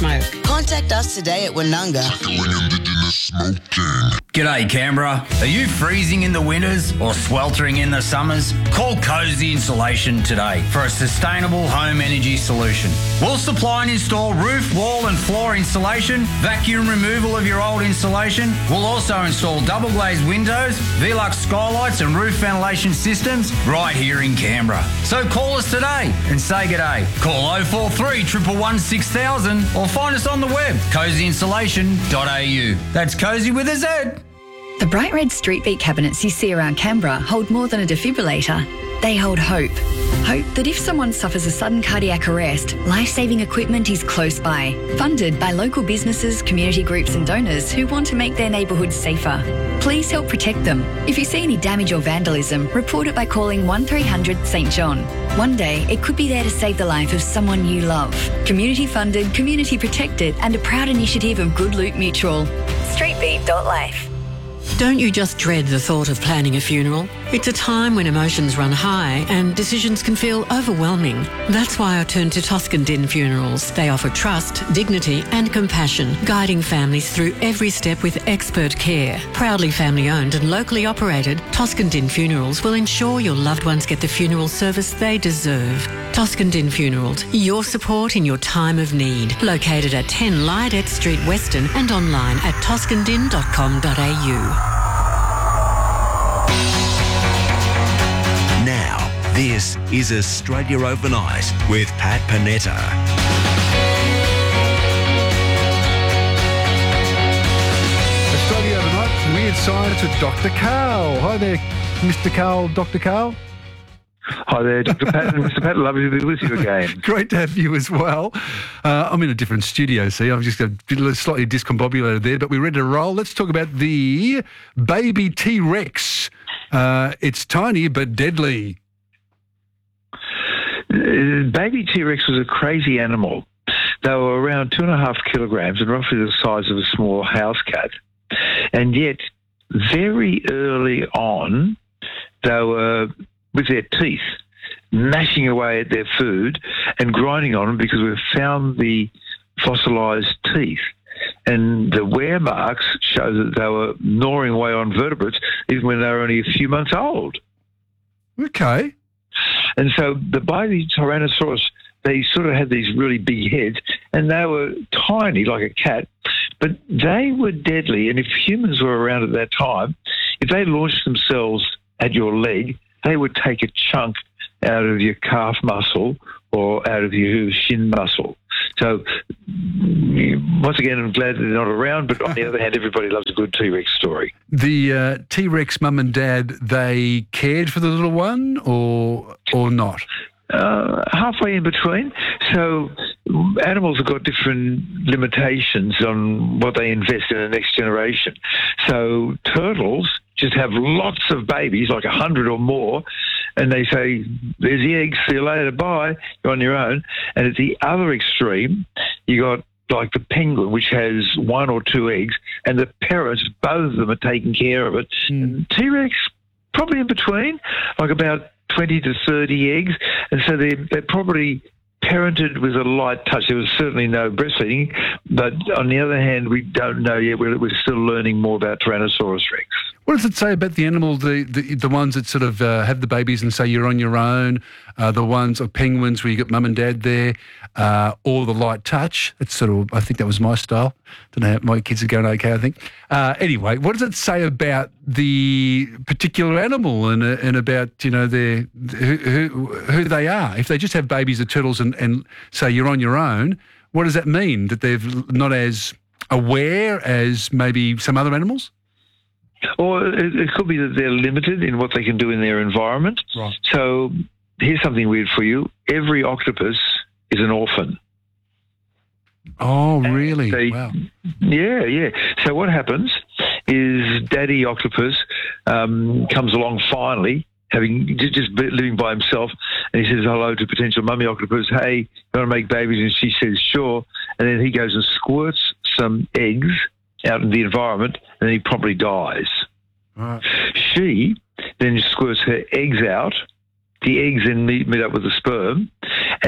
smoke. Contact us today at Woonunga. G'day Canberra. Are you freezing in the winters or sweltering in the summers? Call Cozy Insulation today for a sustainable home energy solution. We'll supply and install roof, wall and floor insulation, vacuum removal of your old insulation. We'll also install double glazed windows, Velux skylights and roof ventilation systems right here in Canberra. So call us today and say g'day. Call 043 111 6000 or find us on the web, cozyinsulation.au. That's Cozy with a Z. The bright red street beat cabinets you see around Canberra hold more than a defibrillator. They hold hope. Hope that if someone suffers a sudden cardiac arrest, life-saving equipment is close by. Funded by local businesses, community groups and donors who want to make their neighbourhoods safer. Please help protect them. If you see any damage or vandalism, report it by calling 1300 St John. One day, it could be there to save the life of someone you love. Community funded, community protected and a proud initiative of Good Loot Mutual. Streetbeat.life. Don't you just dread the thought of planning a funeral? It's a time when emotions run high and decisions can feel overwhelming. That's why I turned to Toscan Din Funerals. They offer trust, dignity and compassion, guiding families through every step with expert care. Proudly family owned and locally operated, Toscan Din Funerals will ensure your loved ones get the funeral service they deserve. Toscan Din Funerals, your support in your time of need. Located at 10 Lydet Street, Weston and online at toscandin.com.au. Now, this is Australia Overnight with Pat Panetta. Australia Overnight, Weird Science with Dr. Karl. Hi there, Mr. Karl, Dr. Karl. Hi there, Dr. Pat and Mr. Pat. Lovely to be with you again. Great to have you as well. I'm in a different studio, see. I'm just slightly discombobulated there, but we're ready to roll. Let's talk about the baby T-Rex. It's tiny but deadly. Baby T-Rex was a crazy animal. They were around 2.5 kilograms and roughly the size of a small house cat. And yet, very early on, they were, with their teeth, gnashing away at their food and grinding on them because we've found the fossilised teeth. And the wear marks show that they were gnawing away on vertebrates even when they were only a few months old. Okay. And so the baby Tyrannosaurus, they sort of had these really big heads and they were tiny like a cat, but they were deadly. And if humans were around at that time, if they launched themselves at your leg, they would take a chunk out of your calf muscle or out of your shin muscle. So, once again, I'm glad that they're not around, but on the other hand, everybody loves a good T-Rex story. The T-Rex mum and dad, they cared for the little one or not? Halfway in between. So animals have got different limitations on what they invest in the next generation. So turtles just have lots of babies, like 100 or more, and they say, there's the eggs, see you later, bye, you're on your own. And at the other extreme, you got like the penguin, which has 1 or 2 eggs, and the parents, both of them are taking care of it. And T-Rex, probably in between, like about 20 to 30 eggs, and so they're probably parented with a light touch. There was certainly no breastfeeding, but on the other hand, we don't know yet. We're still learning more about Tyrannosaurus Rex. What does it say about the animal, the ones that sort of have the babies and say you're on your own, the ones of penguins where you got mum and dad there, or the light touch? That's sort of, I think that was my style. Don't know how my kids are going okay, I think. Anyway, what does it say about the particular animal and about, you know, who they are? If they just have babies of turtles and say you're on your own, what does that mean? That they're not as aware as maybe some other animals? Or it could be that they're limited in what they can do in their environment. Right. So here's something weird for you. Every octopus is an orphan. Oh, really? Wow. Wow. Yeah. So what happens is Daddy Octopus comes along finally, having just living by himself, and he says hello to potential Mummy Octopus. Hey, you want to make babies? And she says, sure. And then he goes and squirts some eggs out in the environment, and then he promptly dies. Right. She then squirts her eggs out. The eggs then meet up with the sperm, and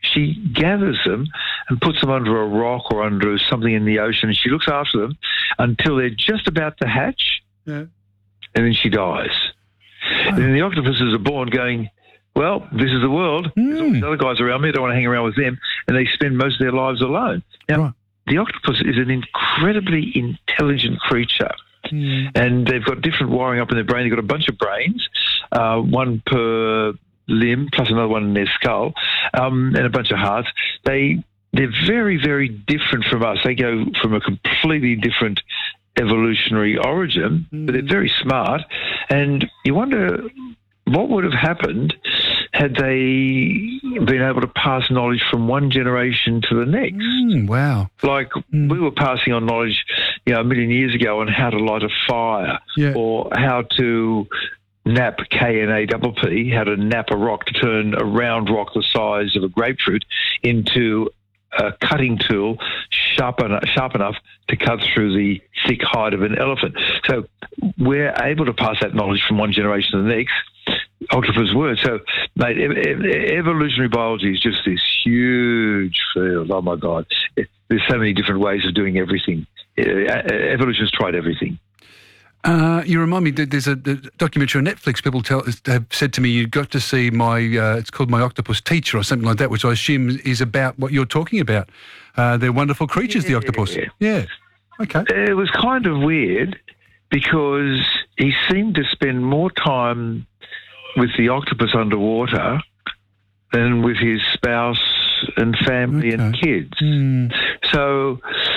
she gathers them and puts them under a rock or under something in the ocean, and she looks after them until they're just about to hatch, and then she dies. And then the octopuses are born going, well, this is the world. There's all these other guys around me. I don't want to hang around with them. And they spend most of their lives alone. Now, the octopus is an incredibly intelligent creature. And they've got different wiring up in their brain. They've got a bunch of brains, one per limb, plus another one in their skull, and a bunch of hearts. They're very, very different from us. They go from a completely different evolutionary origin, but they're very smart. And you wonder what would have happened had they been able to pass knowledge from one generation to the next. Wow. Like we were passing on knowledge, a million years ago on how to light a fire or how to nap, K-N-A-P-P, how to nap a rock to turn a round rock the size of a grapefruit into a cutting tool sharp enough to cut through the thick hide of an elephant. So we're able to pass that knowledge from one generation to the next. Octopus were. So, mate, evolutionary biology is just this huge field. Oh, my God. There's so many different ways of doing everything. Evolution's tried everything. You remind me, there's a documentary on Netflix. People have said to me, you've got to see it's called My Octopus Teacher or something like that, which I assume is about what you're talking about. They're wonderful creatures, the octopus. Yeah. Okay. It was kind of weird because he seemed to spend more time with the octopus underwater than with his spouse and family and kids. So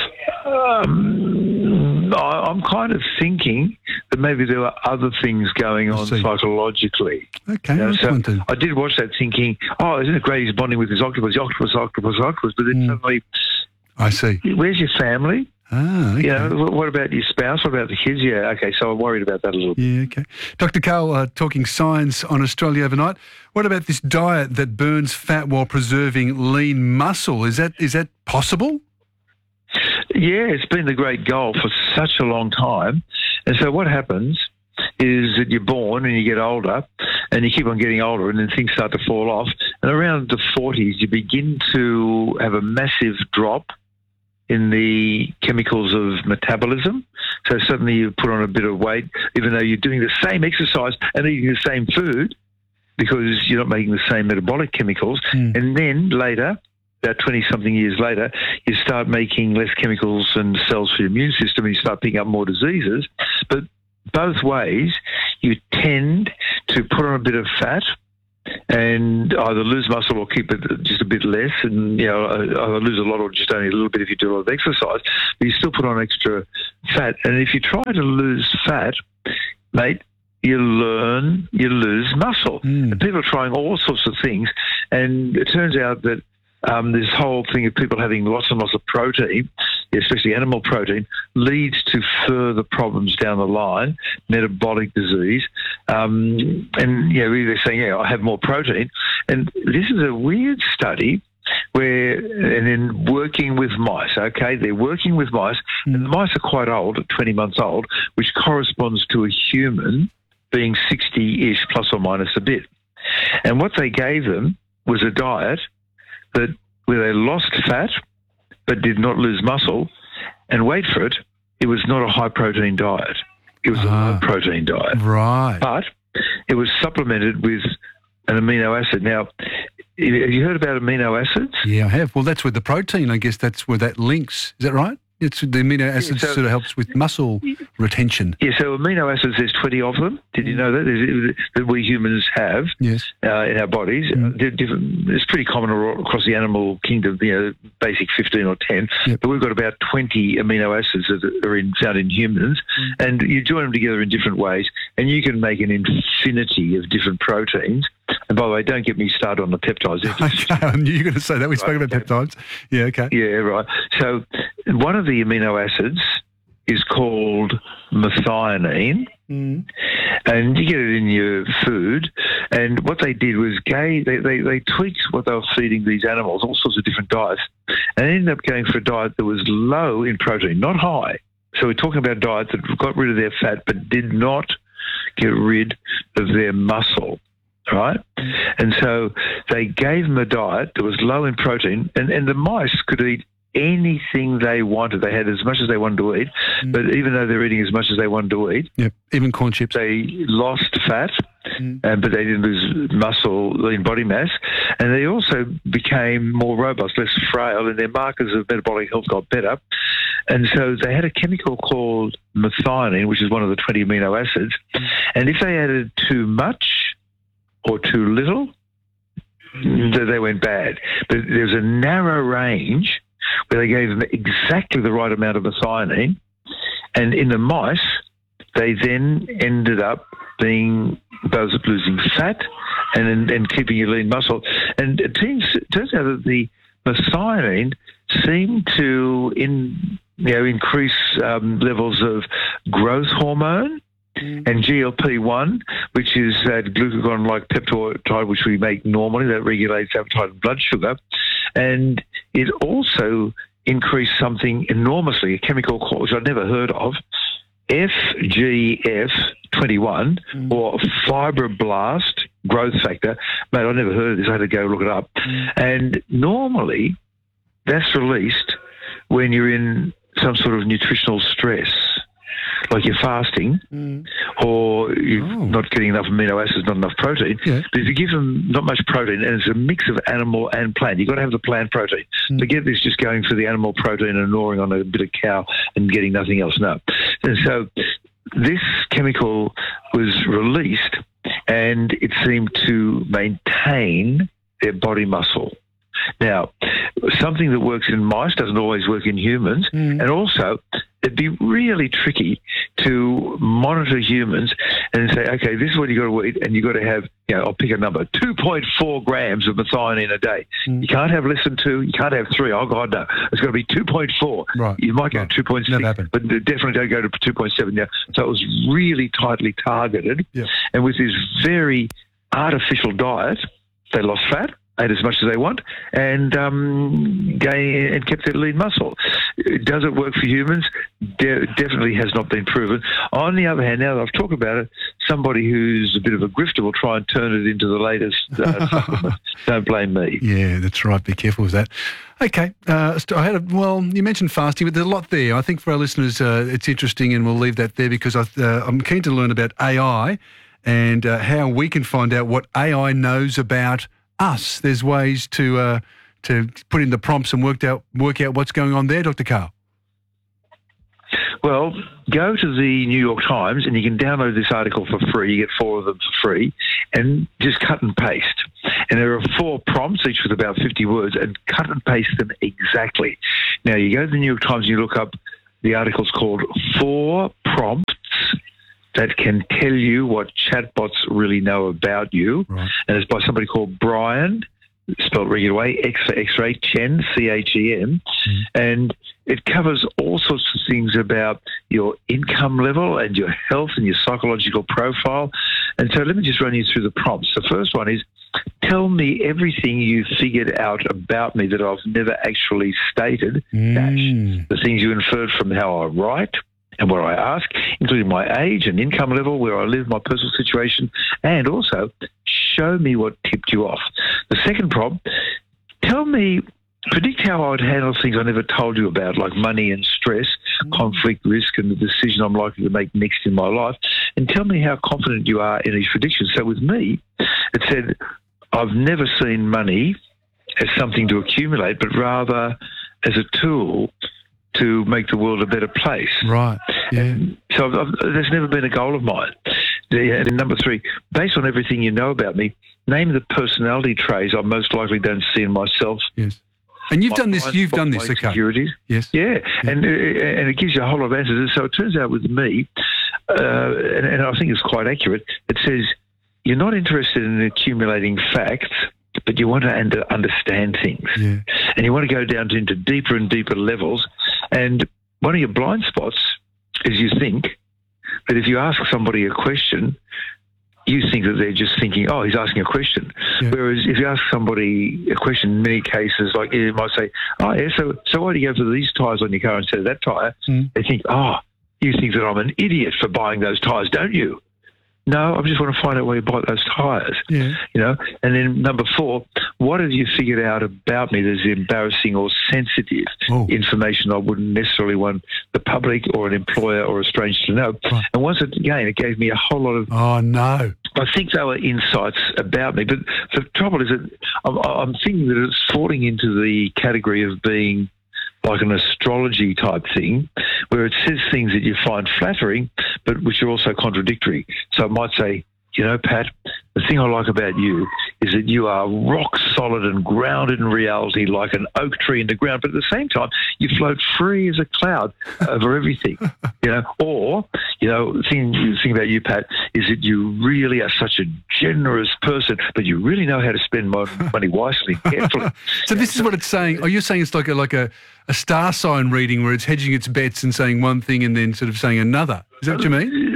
I'm kind of thinking that maybe there were other things going on psychologically. Okay. I did watch that thinking, isn't it great he's bonding with his octopus, but then suddenly... I see. Where's your family? Okay. What about your spouse? What about the kids? Yeah, okay, so I'm worried about that a little bit. Yeah, okay. Dr. Karl, talking science on Australia Overnight. What about this diet that burns fat while preserving lean muscle? Is that possible? Yeah, it's been the great goal for such a long time. And so what happens is that you're born and you get older and you keep on getting older and then things start to fall off. And around the 40s, you begin to have a massive drop in the chemicals of metabolism. So suddenly you put on a bit of weight, even though you're doing the same exercise and eating the same food because you're not making the same metabolic chemicals. And then later, about 20-something years later, you start making less chemicals and cells for your immune system and you start picking up more diseases. But both ways, you tend to put on a bit of fat and either lose muscle or keep it just a bit less, and either lose a lot or just only a little bit if you do a lot of exercise, but you still put on extra fat. And if you try to lose fat, mate, you lose muscle. And people are trying all sorts of things, and it turns out that this whole thing of people having lots and lots of protein, especially animal protein, leads to further problems down the line, metabolic disease. And, they're saying, I have more protein. And this is a weird study and then working with mice, okay? They're working with mice, and the mice are quite old, 20 months old, which corresponds to a human being 60-ish, plus or minus a bit. And what they gave them was a diet where they lost fat but did not lose muscle, and wait for it, it was not a high-protein diet. It was a low-protein diet. Right. But it was supplemented with an amino acid. Now, have you heard about amino acids? Yeah, I have. Well, that's with the protein. I guess that's where that links. Is that right? It's the amino acids sort of helps with muscle retention. Yeah, so amino acids, there's 20 of them. Did you know that we humans have in our bodies? It's pretty common across the animal kingdom, basic 15 or 10. Yep. But we've got about 20 amino acids that are found in humans, and you join them together in different ways, and you can make an infinity of different proteins. And by the way, don't get me started on the peptides. Okay, I knew you were going to say that. We spoke about peptides. Yeah, okay. Yeah, right. So one of the amino acids is called methionine, and you get it in your food. And what they did was they tweaked what they were feeding these animals, all sorts of different diets, and ended up going for a diet that was low in protein, not high. So we're talking about diets that got rid of their fat but did not get rid of their muscle. right? And so they gave them a diet that was low in protein, and the mice could eat anything they wanted. They had as much as they wanted to eat, but even though they're eating as much as they wanted to eat, even corn chips, they lost fat, but they didn't lose muscle, lean body mass, and they also became more robust, less frail, and their markers of metabolic health got better. And so they had a chemical called methionine, which is one of the 20 amino acids, and if they added too much or too little, they went bad. But there's a narrow range where they gave them exactly the right amount of methionine, and in the mice, they then ended up being both losing fat and keeping your lean muscle. And it turns out that the methionine seemed to increase levels of growth hormone and GLP-1, which is that glucagon-like peptide which we make normally that regulates appetite and blood sugar. And it also increased something enormously, a chemical called, which I'd never heard of, FGF21 or fibroblast growth factor. Mate, I never heard of this. I had to go look it up. And normally that's released when you're in some sort of nutritional stress, like you're fasting or you're not getting enough amino acids, not enough protein. But if you give them not much protein, and it's a mix of animal and plant, you've got to have the plant protein. Forget this just going for the animal protein and gnawing on a bit of cow and getting nothing else. No. And so this chemical was released and it seemed to maintain their body muscle. Now, something that works in mice doesn't always work in humans, and also it'd be really tricky to monitor humans and say, okay, this is what you got to eat, and you got to have, I'll pick a number, 2.4 grams of methionine a day. You can't have less than 2, you can't have 3. Oh, God, no. It's got to be 2.4. Right. You might go 2.6, but definitely don't go to 2.7 now. So it was really tightly targeted, and with this very artificial diet, they lost fat, ate as much as they want, and gain and kept their lean muscle. Does it work for humans? Definitely has not been proven. On the other hand, now that I've talked about it, somebody who's a bit of a grifter will try and turn it into the latest supplement. Don't blame me. Yeah, that's right. Be careful with that. Okay. You mentioned fasting, but there's a lot there. I think for our listeners, it's interesting, and we'll leave that there because I'm keen to learn about AI and how we can find out what AI knows about us. There's ways to put in the prompts and work out what's going on there, Dr. Karl. Well, go to the New York Times and you can download this article for free. You get 4 of them for free, and just cut and paste. And there are 4 prompts, each with about 50 words, and cut and paste them exactly. Now, you go to the New York Times and you look up the article's called 4 Prompts that can tell you what chatbots really know about you. Right. And it's by somebody called Brian, spelled regular way, X for X-ray, Chen, C-H-E-N. And it covers all sorts of things about your income level and your health and your psychological profile. And so let me just run you through the prompts. The first one is, tell me everything you figured out about me that I've never actually stated. The things you inferred from how I write and what I ask, including my age and income level, where I live, my personal situation, and also show me what tipped you off. The second prompt, predict how I would handle things I never told you about, like money and stress, conflict, risk, and the decision I'm likely to make next in my life, and tell me how confident you are in these predictions. So with me, it said, I've never seen money as something to accumulate, but rather as a tool to make the world a better place. Right, yeah. So there's never been a goal of mine. And number 3, based on everything you know about me, name the personality traits I most likely don't see in myself. Yes. And you've done this, okay. Yes. Yeah, and it gives you a whole lot of answers. So it turns out with me, and I think it's quite accurate, it says, you're not interested in accumulating facts, but you want to understand things. Yeah. And you want to go down into deeper and deeper levels. And one of your blind spots is you think that if you ask somebody a question, you think that they're just thinking, oh, he's asking a question. Yeah. Whereas if you ask somebody a question, in many cases, like you might say, oh, yeah, so why do you go for these tyres on your car instead of that tyre? They think, oh, you think that I'm an idiot for buying those tyres, don't you? No, I just want to find out where you bought those tyres. Yeah. You know, and then number 4, what have you figured out about me that's embarrassing or sensitive information I wouldn't necessarily want the public or an employer or a stranger to know? Right. And once again, it gave me a whole lot of. Oh no. I think they were insights about me, but the trouble is that I'm thinking that it's falling into the category of being like an astrology type thing, where it says things that you find flattering, but which are also contradictory. So it might say, you know, Pat, the thing I like about you is that you are rock solid and grounded in reality like an oak tree in the ground, but at the same time, you float free as a cloud over everything, you know. Or, you know, the thing about you, Pat, is that you really are such a generous person, but you really know how to spend money wisely and carefully. So this is what it's saying. Are you saying it's like a star sign reading where it's hedging its bets and saying one thing and then sort of saying another? Is that what you mean?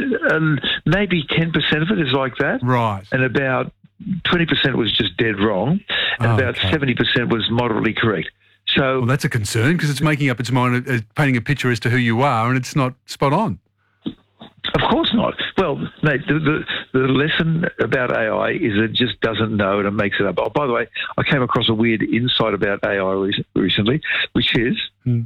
Maybe 10% of it is like that. Right. And about 20% was just dead wrong, and about 70% was moderately correct. So, well, that's a concern because it's making up its mind, painting a picture as to who you are, and it's not spot on. Of course not. Well, mate, the lesson about AI is it just doesn't know and it makes it up. Oh, by the way, I came across a weird insight about AI recently, which is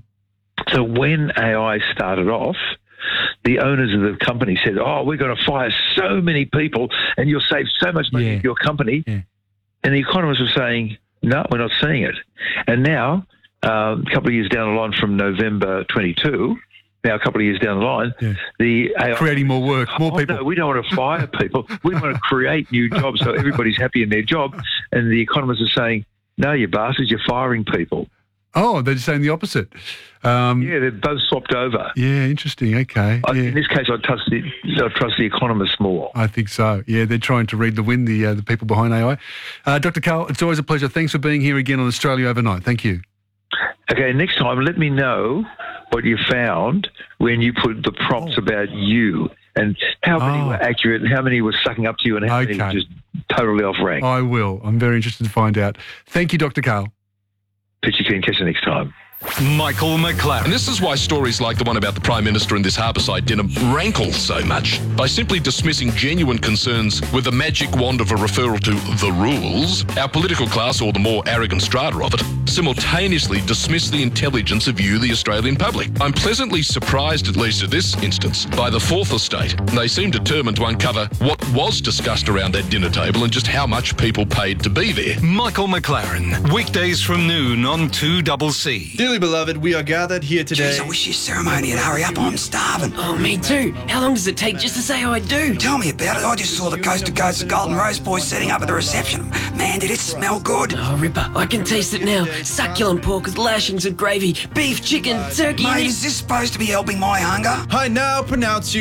so when AI started off, the owners of the company said, oh, we're going to fire so many people and you'll save so much money in your company. Yeah. And the economists were saying, no, we're not seeing it. And now, a couple of years down the line from November 22, now a couple of years down the line, the AI... Creating more work, more people. No, we don't want to fire people. We want to create new jobs so everybody's happy in their job. And the economists are saying, no, you bastards, you're firing people. Oh, they're saying the opposite. Yeah, they're both swapped over. Yeah, interesting. Okay. In this case, I trust the economists more. I think so. Yeah, they're trying to read the wind, the people behind AI. Dr. Karl, it's always a pleasure. Thanks for being here again on Australia Overnight. Thank you. Okay, next time, let me know what you found when you put the prompts about you and how many were accurate and how many were sucking up to you and how many were just totally off rank. I will. I'm very interested to find out. Thank you, Dr. Karl. Pitchy keen. Catch you next time. Michael McLaren. And this is why stories like the one about the Prime Minister and this Harbourside dinner rankle so much. By simply dismissing genuine concerns with the magic wand of a referral to the rules, our political class, or the more arrogant strata of it, simultaneously dismiss the intelligence of you, the Australian public. I'm pleasantly surprised, at least at this instance, by the Fourth Estate. They seem determined to uncover what was discussed around that dinner table and just how much people paid to be there. Michael McLaren, weekdays from noon on 2CC. Dearly beloved, we are gathered here today. Jeez, I wish your ceremony would hurry up. I'm starving. Oh, me too. How long does it take just to say I do? Tell me about it. I just saw the Coast to Coast Golden Rose boys setting up at the reception. Man, did it smell good. Oh, Ripper, I can taste it now. Succulent pork with lashings of gravy, beef, chicken, turkey... Mate, is this supposed to be helping my hunger? I now pronounce you